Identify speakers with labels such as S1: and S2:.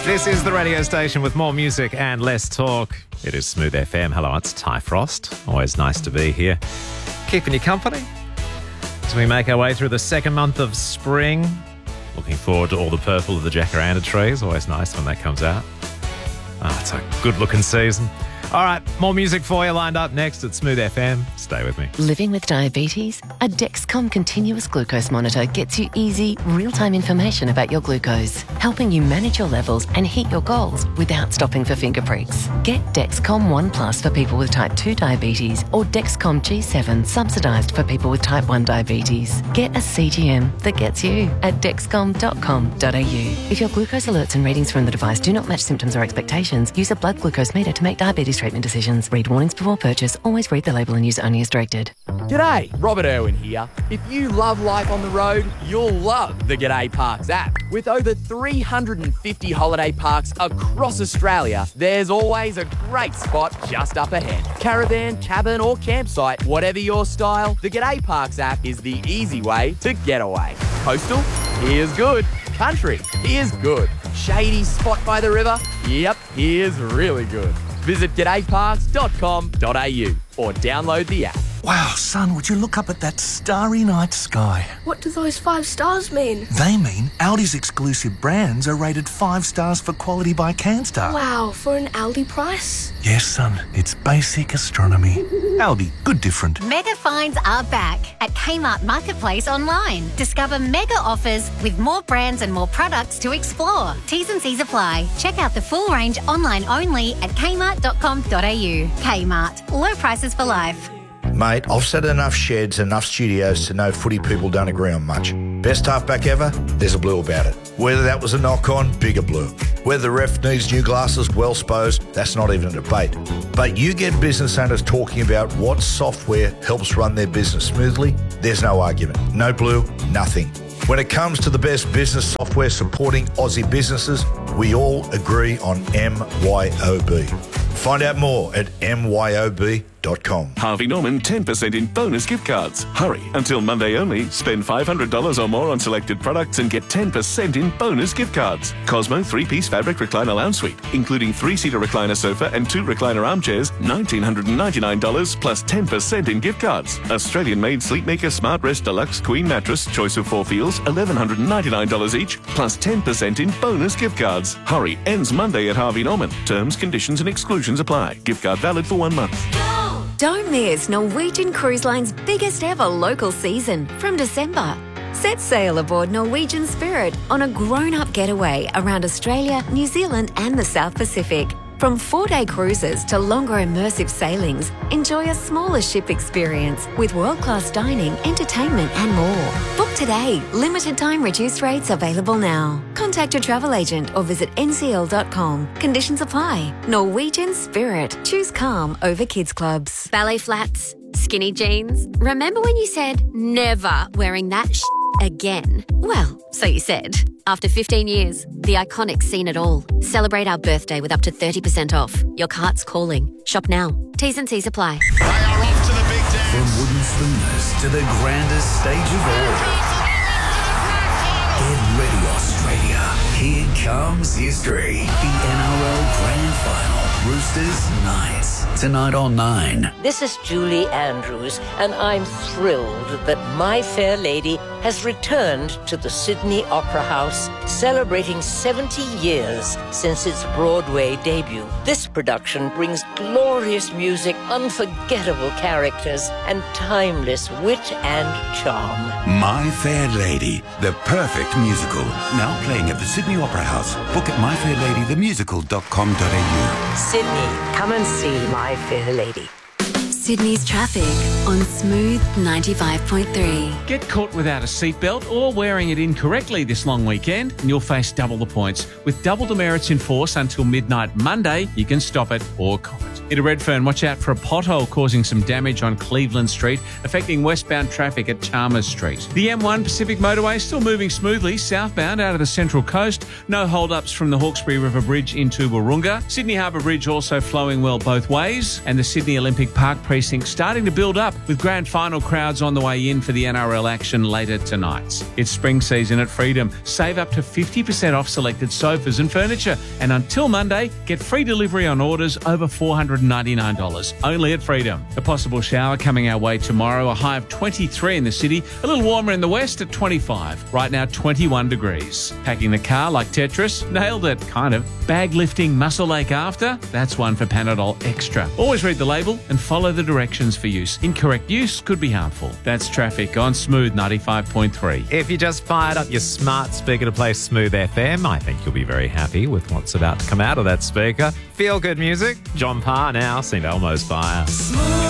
S1: This is the radio station with more music and less talk. It is Smooth FM. Hello, it's Ty Frost. Always nice to be here. Keeping you company as we make our way through the second month of spring. Looking forward to all the purple of the jacaranda trees. Always nice when that comes out. It's a good-looking season. All right, more music for you lined up next at Smooth FM. Stay with me.
S2: Living with diabetes? A Dexcom continuous glucose monitor gets you easy, real-time information about your glucose, helping you manage your levels and hit your goals without stopping for finger pricks. Get Dexcom ONE Plus for people with type 2 diabetes or Dexcom G7 subsidised for people with type 1 diabetes. Get a CGM that gets you at dexcom.com.au. If your glucose alerts and readings from the device do not match symptoms or expectations, use a blood glucose meter to make diabetes treatment decisions. Read warnings before purchase. Always read the label and use only as directed.
S3: G'day, Robert Irwin here. If you love life on the road, you'll love the G'day Parks app. With over 350 holiday parks across Australia, there's always a great spot just up ahead. Caravan, cabin or campsite, whatever your style, the G'day Parks app is the easy way to get away. Coastal? Here's good. Country? Here's good. Shady spot by the river? Yep, here's really good. Visit g'dayparks.com.au or download the app.
S4: Wow, son, would you look up at that starry night sky?
S5: What do those 5 stars mean?
S4: They mean Aldi's exclusive brands are rated 5 stars for quality by CanStar.
S5: Wow, for an Aldi price?
S4: Yes, son, it's basic astronomy. Aldi, good different.
S6: Mega finds are back at Kmart Marketplace online. Discover mega offers with more brands and more products to explore. T's and C's apply. Check out the full range online only at kmart.com.au. Kmart, low prices for life.
S7: Mate, I've set enough sheds, enough studios to know footy people don't agree on much. Best halfback ever? There's a blue about it. Whether that was a knock-on, bigger blue. Whether the ref needs new glasses, well supposed, that's not even a debate. But you get business owners talking about what software helps run their business smoothly, there's no argument. No blue, nothing. When it comes to the best business software supporting Aussie businesses, we all agree on MYOB. Find out more at myob.com.
S8: Harvey Norman 10% in bonus gift cards. Hurry, until Monday only. Spend $500 or more on selected products and get 10% in bonus gift cards. Cosmo 3-piece fabric recliner lounge suite, including 3-seater recliner sofa and 2 recliner armchairs, $1,999 plus 10% in gift cards. Australian-made Sleepmaker Smart Rest Deluxe Queen Mattress, choice of 4 feels, $1,199 each, plus 10% in bonus gift cards. Hurry, ends Monday at Harvey Norman. Terms, conditions and exclusions apply. Gift card valid for 1 month.
S9: Don't miss Norwegian Cruise Line's biggest ever local season from December. Set sail aboard Norwegian Spirit on a grown-up getaway around Australia, New Zealand and the South Pacific. From 4-day cruises to longer immersive sailings, enjoy a smaller ship experience with world-class dining, entertainment and more. Book today. Limited time reduced rates available now. Contact your travel agent or visit ncl.com. Conditions apply. Norwegian Spirit. Choose calm over kids clubs.
S10: Ballet flats, skinny jeans. Remember when you said never wearing that again? Well, so you said. After 15 years, the iconic seen it all. Celebrate our birthday with up to 30% off. Your cart's calling. Shop now. T's and C's apply.
S11: They are off to the big dance.
S12: From wooden spooners to the grandest stage of all. Get ready, Australia. Here comes history. The NRL Grand Final. Roosters Knights. Tonight on 9.
S13: This is Julie Andrews, and I'm thrilled that My Fair Lady has returned to the Sydney Opera House, celebrating 70 years since its Broadway debut. This production brings glorious music, unforgettable characters, and timeless wit and charm.
S12: My Fair Lady, the perfect musical. Now playing at the Sydney Opera House. Book at myfairladythemusical.com.au.
S13: Sydney, come and see My Fair Lady.
S9: Sydney's traffic on Smooth 95.3.
S14: Get caught without a seatbelt or wearing it incorrectly this long weekend and you'll face double the points. With double demerits in force until midnight Monday, you can stop it or cop it. In Redfern, watch out for a pothole causing some damage on Cleveland Street, affecting westbound traffic at Chalmers Street. The M1 Pacific Motorway still moving smoothly southbound out of the Central Coast. No hold-ups from the Hawkesbury River Bridge into Wahroonga. Sydney Harbour Bridge also flowing well both ways. And the Sydney Olympic Park precinct starting to build up with grand final crowds on the way in for the NRL action later tonight. It's spring season at Freedom. Save up to 50% off selected sofas and furniture. And until Monday, get free delivery on orders over $499. Only at Freedom. A possible shower coming our way tomorrow. A high of 23 in the city. A little warmer in the west at 25. Right now, 21 degrees. Packing the car like Tetris? Nailed it, kind of. Bag lifting muscle ache after? That's one for Panadol Extra. Always read the label and follow the directions for use. Incorrect use could be harmful. That's traffic on Smooth 95.3.
S1: If you just fired up your smart speaker to play Smooth FM, I think you'll be very happy with what's about to come out of that speaker. Feel good music. John Parr now, St. Elmo's Fire.